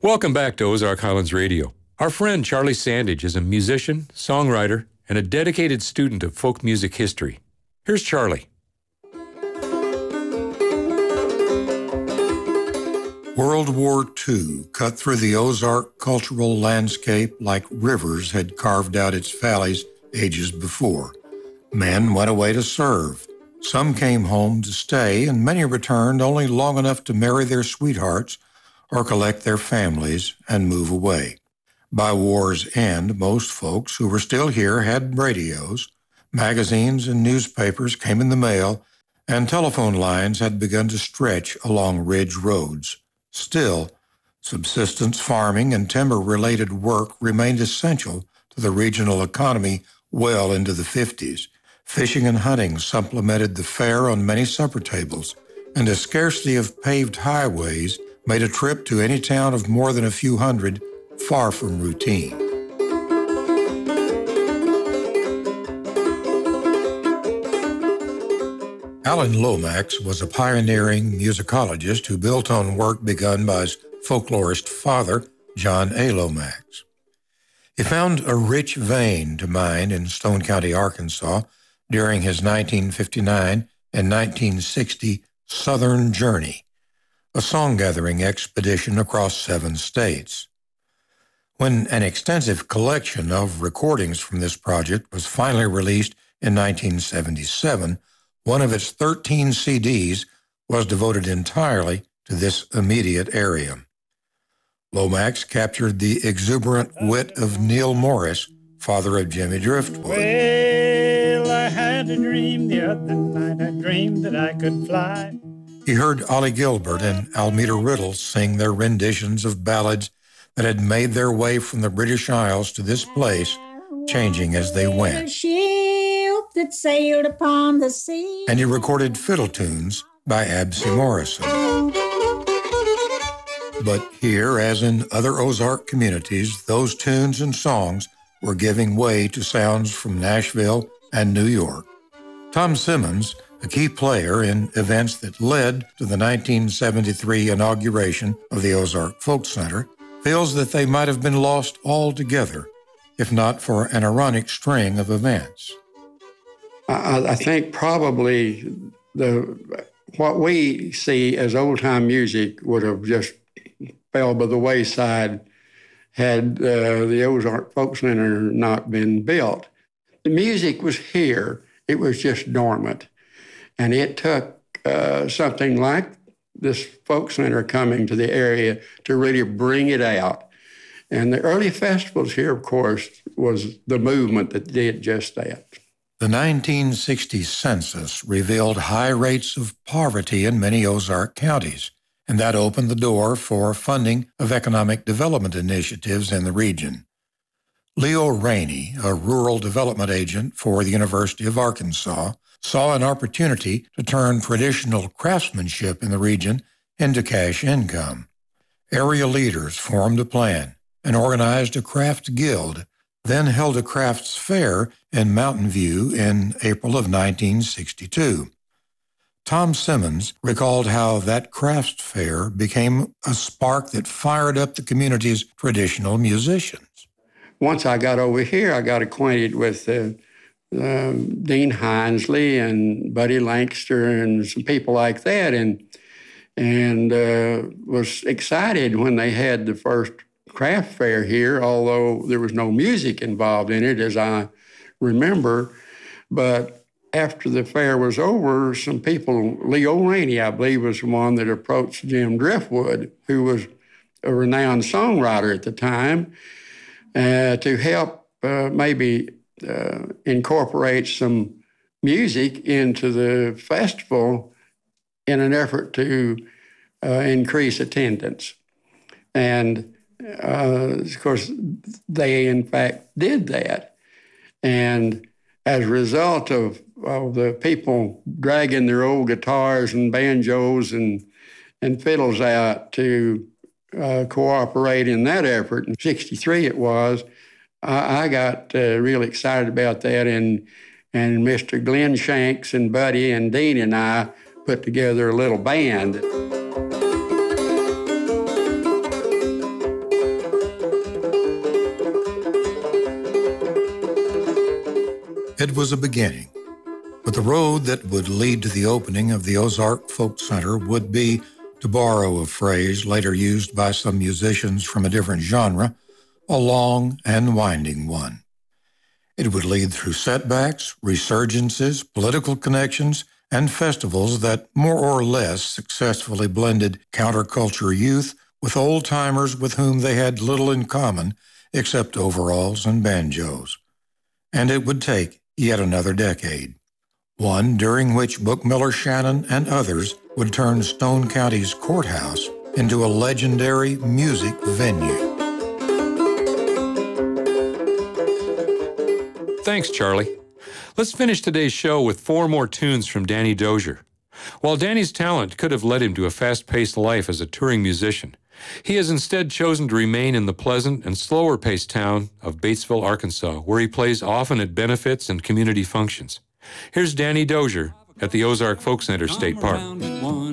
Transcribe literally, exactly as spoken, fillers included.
Welcome back to Ozark Highlands Radio. Our friend Charlie Sandage is a musician, songwriter, and a dedicated student of folk music history. Here's Charlie. World War Two cut through the Ozark cultural landscape like rivers had carved out its valleys ages before. Men went away to serve. Some came home to stay, and many returned only long enough to marry their sweethearts or collect their families and move away. By war's end, most folks who were still here had radios, magazines and newspapers came in the mail, and telephone lines had begun to stretch along ridge roads. Still, subsistence farming and timber-related work remained essential to the regional economy well into the fifties. Fishing and hunting supplemented the fare on many supper tables, and a scarcity of paved highways made a trip to any town of more than a few hundred far from routine. Alan Lomax was a pioneering musicologist who built on work begun by his folklorist father, John A. Lomax. He found a rich vein to mine in Stone County, Arkansas, during his nineteen fifty-nine and nineteen sixty Southern Journey, a song-gathering expedition across seven states. When an extensive collection of recordings from this project was finally released in nineteen seventy-seven, one of its thirteen C Ds was devoted entirely to this immediate area. Lomax captured the exuberant wit of Neil Morris, father of Jimmy Driftwood. Well, I had a dream the other night, I dreamed that I could fly. He heard Ollie Gilbert and Almeda Riddle sing their renditions of ballads that had made their way from the British Isles to this place, changing as they went. A ship that sailed upon the sea. And he recorded fiddle tunes by Absy Morrison. But here, as in other Ozark communities, those tunes and songs were giving way to sounds from Nashville and New York. Tom Simmons, a key player in events that led to the nineteen seventy-three inauguration of the Ozark Folk Center, feels that they might have been lost altogether, if not for an ironic string of events. I, I think probably the what we see as old-time music would have just fell by the wayside had uh, the Ozark Folk Center not been built. The music was here. It was just dormant. And it took uh, something like this folk center coming to the area to really bring it out. And the early festivals here, of course, was the movement that did just that. The nineteen sixty census revealed high rates of poverty in many Ozark counties, and that opened the door for funding of economic development initiatives in the region. Leo Rainey, a rural development agent for the University of Arkansas, saw an opportunity to turn traditional craftsmanship in the region into cash income. Area leaders formed a plan and organized a craft guild, then held a crafts fair in Mountain View in April of nineteen sixty-two. Tom Simmons recalled how that crafts fair became a spark that fired up the community's traditional musicians. Once I got over here, I got acquainted with uh, uh, Dean Hinesley and Buddy Lancaster and some people like that, and and uh, was excited when they had the first craft fair here, although there was no music involved in it, as I remember. But after the fair was over, some people, Leo Rainey, I believe, was the one that approached Jim Driftwood, who was a renowned songwriter at the time, uh, to help uh, maybe uh, incorporate some music into the festival in an effort to uh, increase attendance. And uh, of course, they in fact did that. And as a result of, of the people dragging their old guitars and banjos and, and fiddles out to uh, cooperate in that effort, in sixty-three it was, I, I got uh, really excited about that. And, and Mister Glenn Shanks and Buddy and Dean and I put together a little band. It was a beginning. But the road that would lead to the opening of the Ozark Folk Center would be, to borrow a phrase later used by some musicians from a different genre, a long and winding one. It would lead through setbacks, resurgences, political connections, and festivals that more or less successfully blended counterculture youth with old-timers with whom they had little in common except overalls and banjos. And it would take yet another decade, one during which Bookmiller Shannon and others would turn Stone County's courthouse into a legendary music venue. Thanks, Charlie. Let's finish today's show with four more tunes from Danny Dozier. While Danny's talent could have led him to a fast-paced life as a touring musician, he has instead chosen to remain in the pleasant and slower-paced town of Batesville, Arkansas, where he plays often at benefits and community functions. Here's Danny Dozier at the Ozark Folk Center State Park.